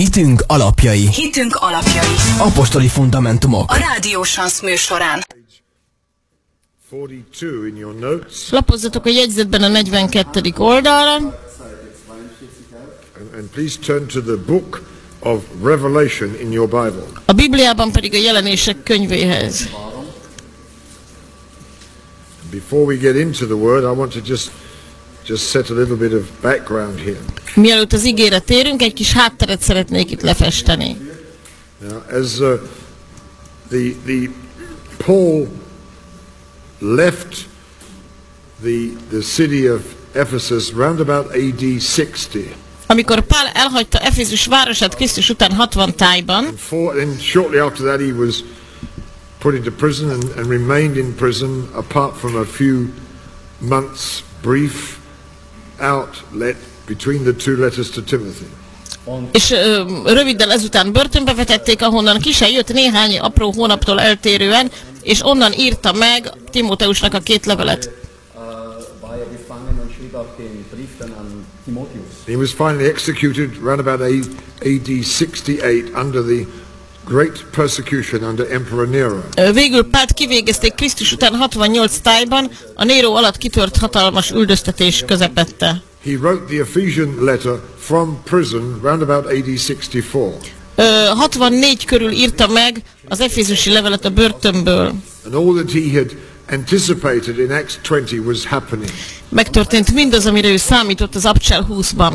Hitünk alapjai. Hitünk alapjai. Apostoli fundamentumok. A Rádió Sansz műsorán. Lapozzatok a jegyzetben a 42. oldalra. And please turn to the book of Revelation in your Bible. A Bibliában pedig a Jelenések könyvéhez. Before we get into the word, I want to just set a little bit of background here. Mielőtt az igére térünk, egy kis hátteret szeretnék itt lefesteni. Now, as the Paul left the city of Ephesus round about AD 60. Amikor Pál elhagyta Efézus városát Krisztus után 60 tájban, And shortly after that he was put into prison and remained in prison apart from a few months brief outlet between the two letters to Timothy. és röviddel ezután börtönbe vetették, ahonnan ki se jött néhány apró hónaptól eltérően, és onnan írta meg Timóteusnak a két levelet. He was finally executed round about AD 68 under the great persecution under Emperor Nero. Végül Pált kivégezték Krisztus után 68 tájban, a Néró alatt kitört hatalmas üldöztetés közepette. He wrote the Ephesian letter from prison round about AD 64. 64 körül írta meg az efézusi levelet a börtönből. And all that he had anticipated in Acts 20 was happening. Megtörtént mindaz, amire ő számított az Abcsel 20-ban.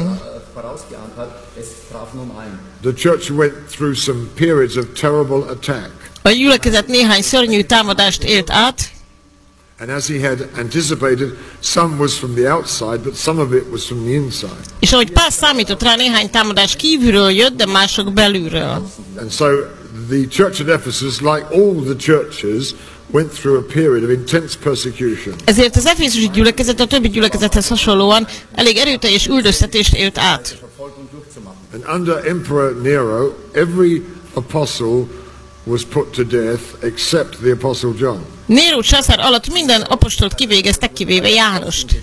The church went through some periods of terrible attack. A gyülekezet néhány szörnyű támadást élt át, And as he had anticipated, some was from the outside, but some of it was from the inside. és ahogy Pál számított rá, néhány támadás kívülről jött, de mások belülről. And so the church at Ephesus, like all the churches, went through a period of intense persecution. Ezért az efézusi gyülekezet a többi gyülekezethez hasonlóan elég erőteljes üldöztetést élt át. And under Emperor Nero, every apostle was put to death except the apostle John. Néró császár alatt minden apostolt kivégeztek, kivéve Jánost.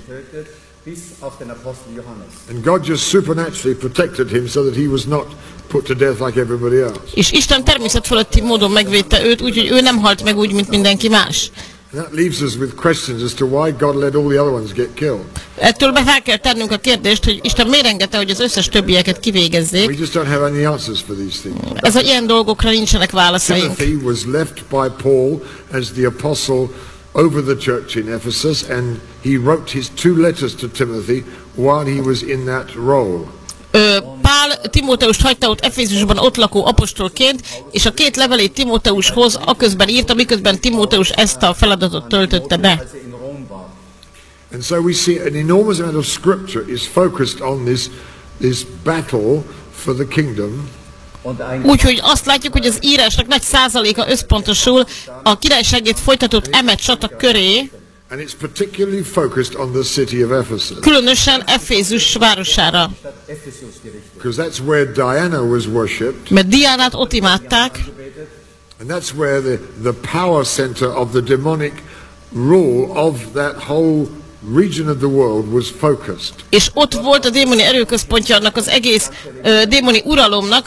And God just supernaturally protected him so that he was not put to death like everybody else. És Isten természet fölötti módon megvédte őt, úgyhogy ő nem halt meg úgy, mint mindenki más. And that leaves us with questions as to why God let all the other ones get killed. Ettől be fel kell tennünk a kérdést, hogy Isten miért engedte, hogy az összes többieket kivégezzék. We just don't have any answers for these things. Ez ilyen dolgokra nincsenek válaszaink. Timothy was left by Paul as the apostle over the church in Ephesus, and he wrote his two letters to Timothy while he was in that role. Pál Timóteust hagyta ott Efézusban ott lakó apostolként, és a két levelét Timóteushoz aközben írta, miközben Timóteus ezt a feladatot töltötte be. And so we see an enormous amount of scripture is focused on this battle for the kingdom. Úgyhogy azt látjuk, hogy az írásnak nagy százaléka összpontosul a királyságért folytatott eme csata köré, And it's particularly focused on the city of Ephesus. különösen Efézus városára. Because that's where Diana was worshipped. Mert Diánát ott imádták, And that's where the power center of the demonic rule of that whole region of the world was focused. és ott volt a démoni erőközpontja annak az egész démoni uralomnak,